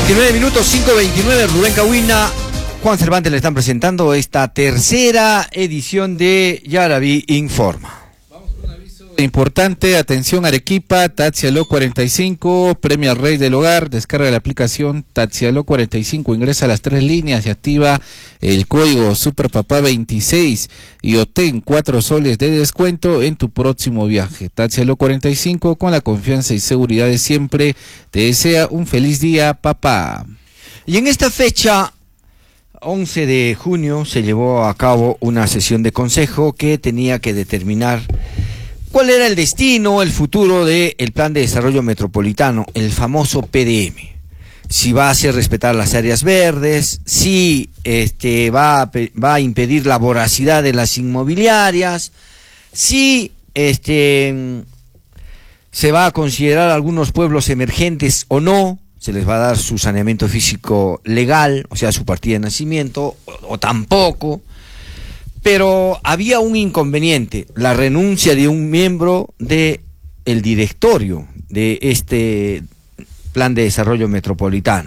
29 minutos, 5:29, Rubén Cahuina, Juan Cervantes le están presentando esta tercera edición de Yaraví Informa. Vamos con un aviso importante, atención Arequipa, Taxi Aló 45, premio al Rey del Hogar, descarga la aplicación Taxi Aló 45, ingresa a las 3 líneas y activa el código Superpapá 26 y obtén 4 soles de descuento en tu próximo viaje. Taxi Aló 45, con la confianza y seguridad de siempre, te desea un feliz día, papá. Y en esta fecha, 11 de junio, se llevó a cabo una sesión de consejo que tenía que determinar cuál era el destino, el futuro del Plan de Desarrollo Metropolitano, el famoso PDM. Si va a hacer respetar las áreas verdes, si va a impedir la voracidad de las inmobiliarias, si se va a considerar algunos pueblos emergentes o no, se les va a dar su saneamiento físico legal, o sea, su partida de nacimiento, o tampoco. Pero había un inconveniente, la renuncia de un miembro del directorio de este Plan de Desarrollo Metropolitano.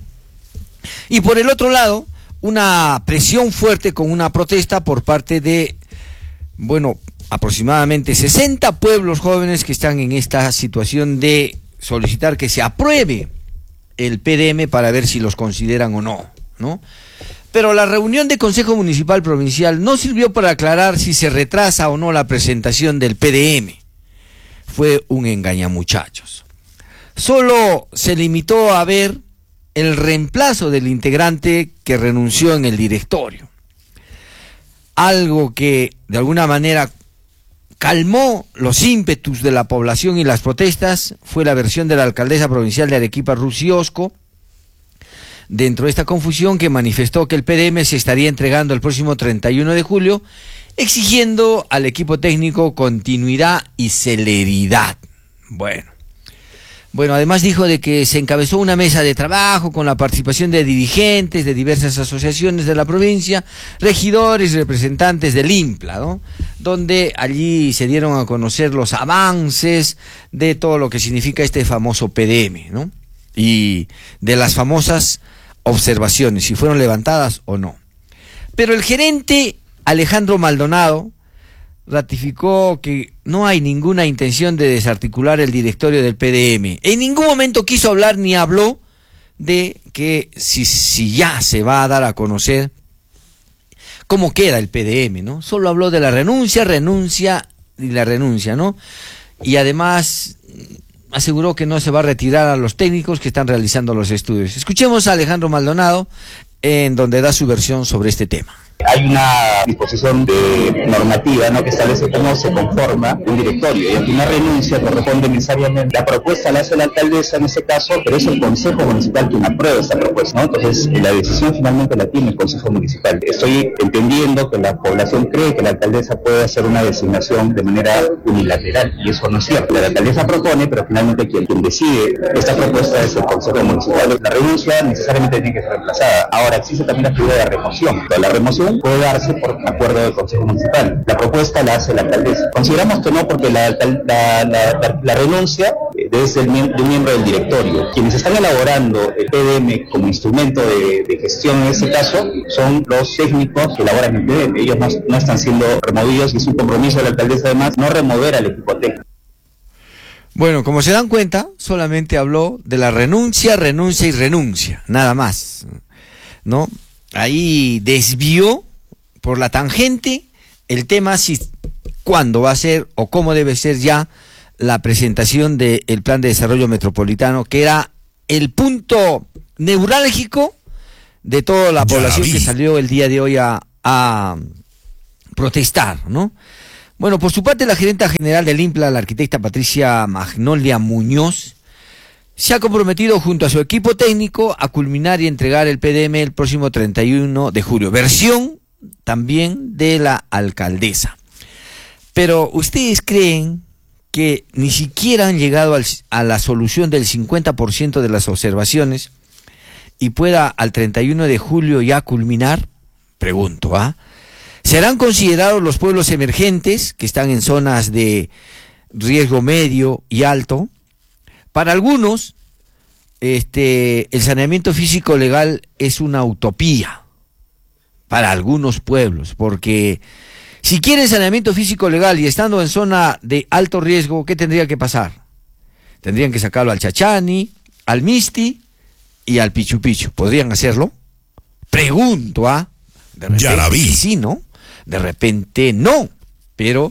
Y por el otro lado, una presión fuerte con una protesta por parte de, aproximadamente 60 pueblos jóvenes que están en esta situación de solicitar que se apruebe el PDM para ver si los consideran o no, ¿no? Pero la reunión de Consejo Municipal Provincial no sirvió para aclarar si se retrasa o no la presentación del PDM. Fue un engañamuchachos. Solo se limitó a ver el reemplazo del integrante que renunció en el directorio. Algo que de alguna manera calmó los ímpetus de la población y las protestas fue la versión de la alcaldesa provincial de Arequipa, Rusi Osco, dentro de esta confusión, que manifestó que el PDM se estaría entregando el próximo 31 de julio, exigiendo al equipo técnico continuidad y celeridad. Bueno, además dijo de que se encabezó una mesa de trabajo con la participación de dirigentes de diversas asociaciones de la provincia, regidores y representantes del IMPLA, ¿no? Donde allí se dieron a conocer los avances de todo lo que significa este famoso PDM, ¿no? Y de las famosas observaciones, si fueron levantadas o no. Pero el gerente Alejandro Maldonado ratificó que no hay ninguna intención de desarticular el directorio del PDM. En ningún momento quiso hablar ni habló de que si ya se va a dar a conocer cómo queda el PDM, ¿no? Solo habló de la renuncia, ¿no? Y además aseguró que no se va a retirar a los técnicos que están realizando los estudios. Escuchemos a Alejandro Maldonado, en donde da su versión sobre este tema. Hay una disposición de normativa, ¿no?, que establece cómo se conforma un directorio, y ante una renuncia corresponde necesariamente, la propuesta la hace la alcaldesa en ese caso, pero es el Consejo Municipal quien aprueba esta propuesta, ¿no? Entonces la decisión finalmente la tiene el Consejo Municipal. Estoy entendiendo que la población cree que la alcaldesa puede hacer una designación de manera unilateral, y eso no es cierto. La alcaldesa propone, pero finalmente quien decide esta propuesta es el Consejo Municipal. La renuncia necesariamente tiene que ser reemplazada. Ahora existe también la figura de remoción, pero la remoción puede darse por acuerdo del Consejo Municipal. La propuesta la hace la alcaldesa. Consideramos que no, porque la renuncia es de un miembro del directorio. Quienes están elaborando el PDM como instrumento de gestión en este caso son los técnicos que elaboran el PDM. Ellos no están siendo removidos, y es un compromiso de la alcaldesa además no remover al equipo técnico. Bueno, como se dan cuenta, solamente habló de la renuncia, nada más, ¿no? Ahí desvió por la tangente el tema cuándo va a ser o cómo debe ser ya la presentación del Plan de Desarrollo Metropolitano, que era el punto neurálgico de toda la población que salió el día de hoy a protestar, ¿no? Bueno, por su parte, la gerenta general del IMPLA, la arquitecta Patricia Magnolia Muñoz, se ha comprometido junto a su equipo técnico a culminar y entregar el PDM el próximo 31 de julio. Versión también de la alcaldesa. Pero ¿ustedes creen que ni siquiera han llegado a la solución del 50% de las observaciones y pueda al 31 de julio ya culminar? Pregunto, ¿serán considerados los pueblos emergentes que están en zonas de riesgo medio y alto? Para algunos, el saneamiento físico legal es una utopía para algunos pueblos, porque si quieren saneamiento físico legal y estando en zona de alto riesgo, ¿qué tendría que pasar? Tendrían que sacarlo al Chachani, al Misti y al Pichu Pichu. ¿Podrían hacerlo? Pregunto, ¿ah? De repente ya la vi. sí, ¿no? De repente no, pero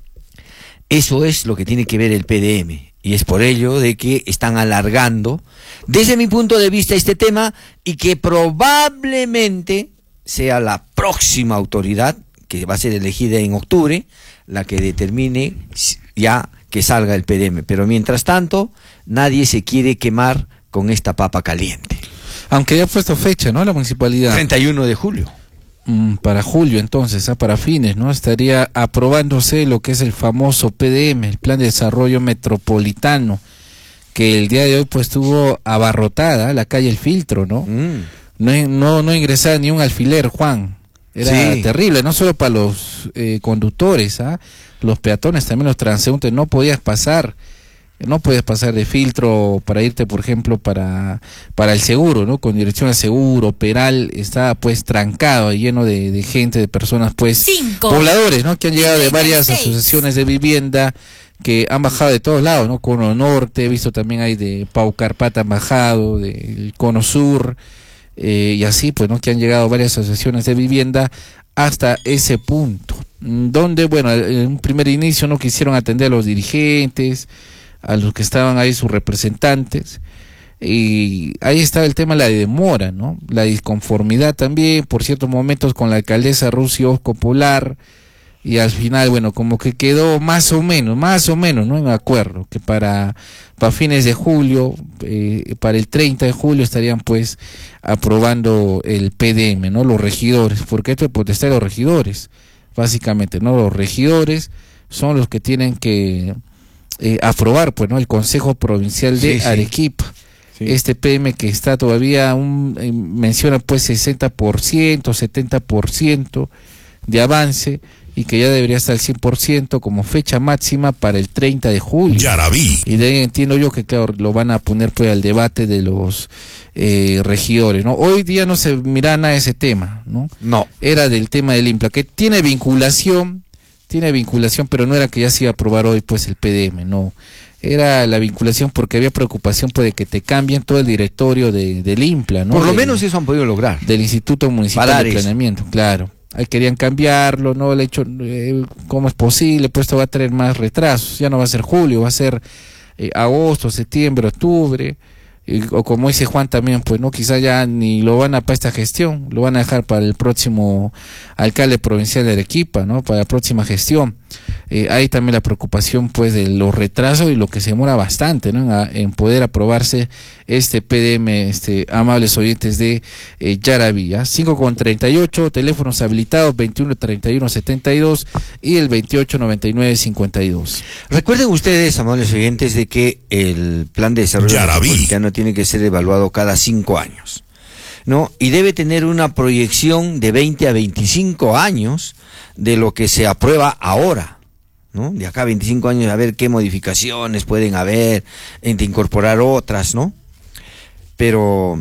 eso es lo que tiene que ver el PDM, y es por ello de que están alargando, desde mi punto de vista, este tema, y que probablemente sea la próxima autoridad, que va a ser elegida en octubre, la que determine ya que salga el PDM. Pero mientras tanto, nadie se quiere quemar con esta papa caliente. Aunque ya ha puesto fecha, ¿no? La municipalidad. 31 de julio. Para julio, entonces, para fines, ¿no? Estaría aprobándose lo que es el famoso PDM, el Plan de Desarrollo Metropolitano, que el día de hoy pues tuvo abarrotada la calle El Filtro, ¿no? No ingresaba ni un alfiler, Juan. Era terrible, no solo para los conductores, los peatones, también los transeúntes, no podías pasar de filtro para irte, por ejemplo, para el seguro, ¿no? Con dirección al seguro, Peral, estaba pues trancado, lleno de gente, de personas, pues, pobladores, ¿no? Que han llegado de varias asociaciones de vivienda, que han bajado de todos lados, ¿no? Cono Norte, he visto también hay de Pau Carpata han bajado, del Cono Sur, y así, pues, ¿no? Que han llegado varias asociaciones de vivienda hasta ese punto, donde, bueno, en un primer inicio no quisieron atender a los dirigentes, a los que estaban ahí sus representantes, y ahí estaba el tema de la demora, ¿no? La disconformidad también por ciertos momentos con la alcaldesa Rusio Osco Polar, y al final, bueno, como que quedó más o menos, ¿no? En acuerdo, que para fines de julio, para el 30 de julio estarían pues aprobando el PDM, ¿no? Los regidores, porque esto es potestad de los regidores, básicamente, ¿no? Los regidores son los que tienen que aprobar, pues, ¿no? El Consejo Provincial de Arequipa. Sí. Este PM que está todavía, menciona pues 60%, 70% de avance, y que ya debería estar al 100% como fecha máxima para el 30 de julio. Ya la vi. Y de ahí entiendo yo que, claro, lo van a poner pues al debate de los regidores, ¿no? Hoy día no se mira nada de ese tema, ¿no? No. Era del tema del IMPLA, que tiene vinculación, pero no era que ya se iba a aprobar hoy pues el PDM, no. Era la vinculación porque había preocupación pues de que te cambien todo el directorio del IMPLA, ¿no? Por lo menos eso han podido lograr. Del Instituto Municipal de Planeamiento, claro. Ahí querían cambiarlo, ¿no? El hecho, ¿cómo es posible? Pues esto va a traer más retrasos, ya no va a ser julio, va a ser agosto, septiembre, octubre, o como dice Juan también, pues no, quizá ya ni lo van a para esta gestión, lo van a dejar para el próximo alcalde provincial de Arequipa, ¿no? Para la próxima gestión. Hay también la preocupación pues de los retrasos y lo que se demora bastante, ¿no? En poder aprobarse este PDM, amables oyentes de Yaraví, 5:38, teléfonos habilitados 21-31-72 y el 28-99-52. Recuerden ustedes, amables oyentes, de que el plan de desarrollo metropolitano tiene que ser evaluado cada 5 años, ¿no? Y debe tener una proyección de 20 a 25 años de lo que se aprueba ahora, ¿no? De acá a 25 años a ver qué modificaciones pueden haber, de incorporar otras, ¿no? Pero,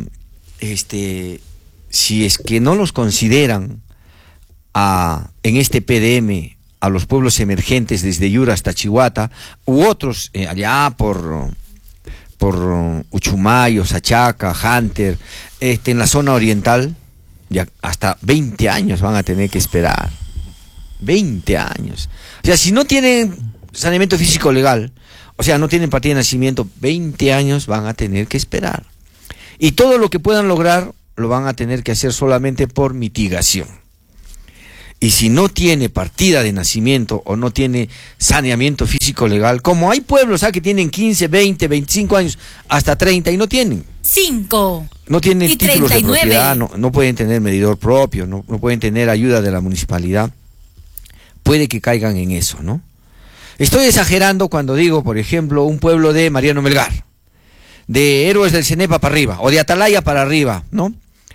si es que no los consideran en este PDM a los pueblos emergentes desde Yura hasta Chihuahua, u otros allá por Uchumayo, Sachaca, Hunter, en la zona oriental, ya hasta 20 años van a tener que esperar. 20 años. O sea, si no tienen saneamiento físico legal, o sea, no tienen partida de nacimiento, 20 años van a tener que esperar. Y todo lo que puedan lograr, lo van a tener que hacer solamente por mitigación. Y si no tiene partida de nacimiento o no tiene saneamiento físico legal, como hay pueblos que tienen 15, 20, 25 años, hasta 30 y no tienen. 5. No tienen títulos 39. de propiedad, no pueden tener medidor propio, no pueden tener ayuda de la municipalidad. Puede que caigan en eso, ¿no? Estoy exagerando cuando digo, por ejemplo, un pueblo de Mariano Melgar, de Héroes del Cenepa para arriba, o de Atalaya para arriba, ¿no?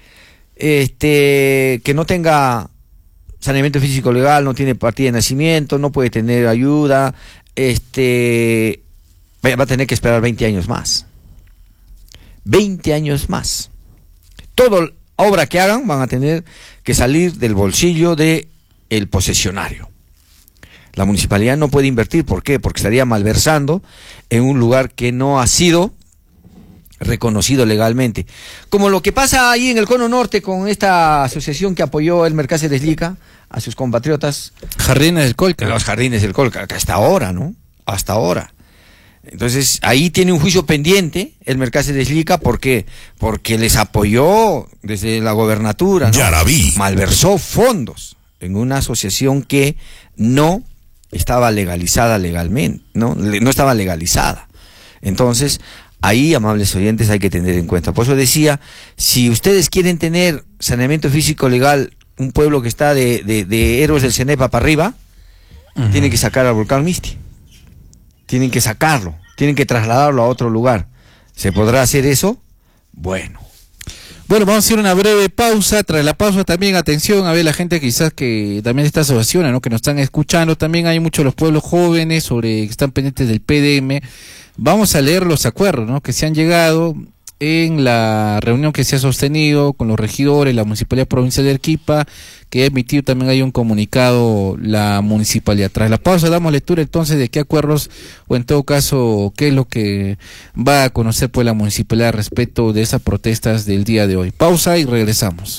Que no tenga saneamiento físico legal, no tiene partida de nacimiento, no puede tener ayuda, va a tener que esperar 20 años más. 20 años más. Toda obra que hagan van a tener que salir del bolsillo de el posesionario. La municipalidad no puede invertir, ¿por qué? Porque estaría malversando en un lugar que no ha sido reconocido legalmente. Como lo que pasa ahí en el Cono Norte con esta asociación que apoyó el Cáceres Lica a sus compatriotas. Jardines del Colca. Los Jardines del Colca, que hasta ahora, ¿no? Hasta ahora. Entonces, ahí tiene un juicio pendiente el Cáceres Lica, ¿por qué? Porque les apoyó desde la gobernatura, ¿no? Yaraví. Malversó fondos en una asociación que no estaba legalizada legalmente, no estaba legalizada. Entonces, ahí, amables oyentes, hay que tener en cuenta. Por eso decía, si ustedes quieren tener saneamiento físico legal, un pueblo que está de héroes del Cenepa para arriba, tienen que sacar al volcán Misti. Tienen que sacarlo, tienen que trasladarlo a otro lugar. ¿Se podrá hacer eso? Bueno, vamos a hacer una breve pausa. Tras la pausa también, atención, a ver la gente quizás que también esta asociación, ¿no? Que nos están escuchando, también hay muchos los pueblos jóvenes que están pendientes del PDM. Vamos a leer los acuerdos, ¿no? Que se han llegado en la reunión que se ha sostenido con los regidores, la Municipalidad Provincial de Arequipa, que ha emitido también hay un comunicado la municipalidad. Tras la pausa damos lectura entonces de qué acuerdos, o en todo caso, qué es lo que va a conocer pues la municipalidad respecto de esas protestas del día de hoy. Pausa y regresamos.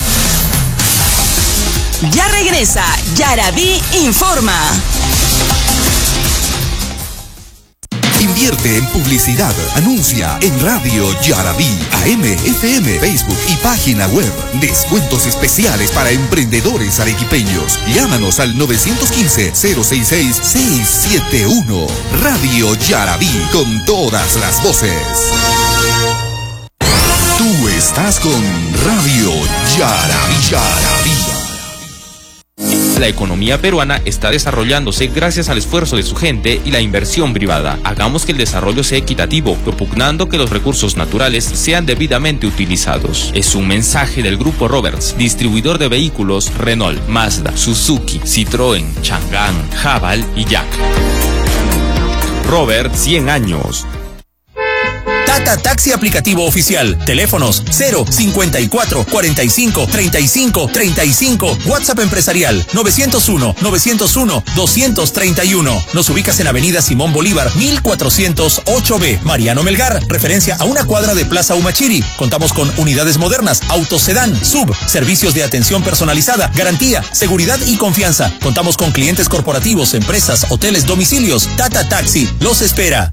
Ya regresa Yaraví Informa. Invierte en publicidad, anuncia en Radio Yaraví, AM, FM, Facebook y página web. Descuentos especiales para emprendedores arequipeños. Llámanos al 915-066-671. Radio Yaraví, con todas las voces. Tú estás con Radio Yaraví. La economía peruana está desarrollándose gracias al esfuerzo de su gente y la inversión privada. Hagamos que el desarrollo sea equitativo, propugnando que los recursos naturales sean debidamente utilizados. Es un mensaje del Grupo Roberts, distribuidor de vehículos Renault, Mazda, Suzuki, Citroën, Chang'an, Haval y Jack. Robert, 100 años. Tata Taxi aplicativo oficial. Teléfonos 054 45 35 35. WhatsApp empresarial 901 231. Nos ubicas en Avenida Simón Bolívar 1408B. Mariano Melgar, referencia a una cuadra de Plaza Humachiri. Contamos con unidades modernas, autos sedán, sub, servicios de atención personalizada, garantía, seguridad y confianza. Contamos con clientes corporativos, empresas, hoteles, domicilios. Tata Taxi los espera.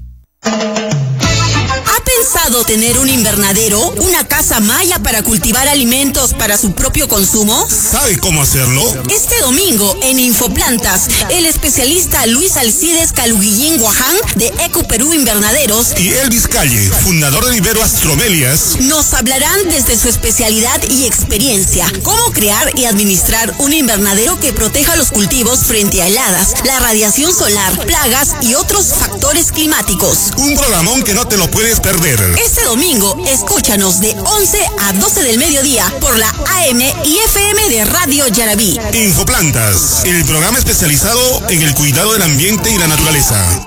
¿Ha pensado tener un invernadero, una casa maya para cultivar alimentos para su propio consumo? ¿Sabe cómo hacerlo? Este domingo en Infoplantas, el especialista Luis Alcides Caluguillín Guaján de Eco Perú Invernaderos Y Elvis Calle, fundador de Vivero Astromelias, nos hablarán desde su especialidad y experiencia cómo crear y administrar un invernadero que proteja los cultivos frente a heladas, la radiación solar, plagas y otros factores climáticos. un programón que no te lo puedes perder. Este domingo, escúchanos de 11 a 12 del mediodía por la AM y FM de Radio Yaraví. Infoplantas, el programa especializado en el cuidado del ambiente y la naturaleza.